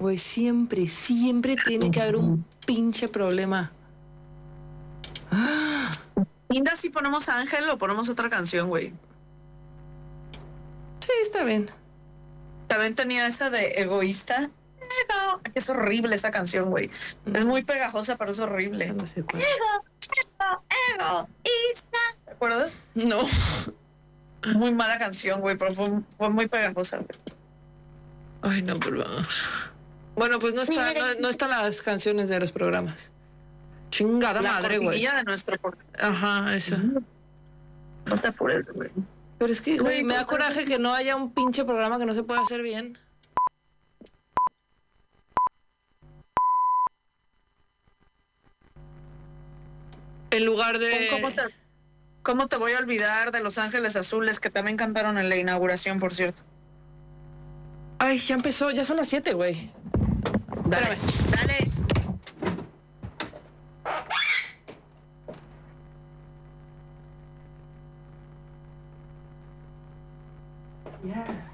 Güey, siempre tiene que haber un pinche problema. Linda, si ponemos a Ángel o ponemos otra canción, güey. Sí, está bien. También tenía esa de Egoísta. No, es horrible esa canción, güey. Es muy pegajosa, pero es horrible. No sé cuál. Egoísta. ¿Te acuerdas? No. Muy mala canción, güey, pero fue muy pegajosa, güey. Ay, no, por favor. Bueno, pues no están las canciones de los programas. Chingada madre, güey. La de nuestro programa. Ajá, eso. No te apures, güey. Pero es que, güey, me da coraje que no haya un pinche programa que no se pueda hacer bien. En lugar de... ¿Cómo te voy a olvidar de Los Ángeles Azules, que también cantaron en la inauguración, por cierto? Ay, ya empezó, ya son las 7, güey. Dale, dale. Yeah.